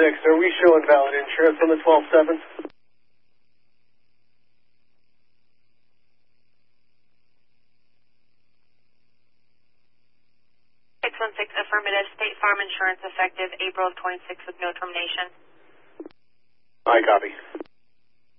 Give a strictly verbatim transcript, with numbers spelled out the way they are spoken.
six, are we showing valid insurance on the twelve seven? six one six affirmative. State Farm Insurance effective April of twenty-six with no termination. I copy.